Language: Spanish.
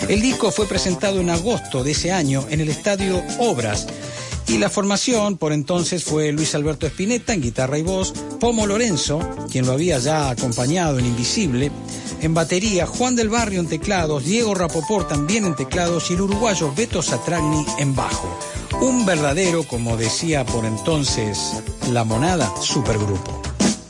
El disco fue presentado en agosto de ese año en el Estadio Obras. Y la formación por entonces fue Luis Alberto Spinetta en guitarra y voz, Pomo Lorenzo, quien lo había ya acompañado en Invisible, en batería, Juan del Barrio en teclados, Diego Rapoport también en teclados y el uruguayo Beto Satragni en bajo. Un verdadero, como decía por entonces La Monada, supergrupo.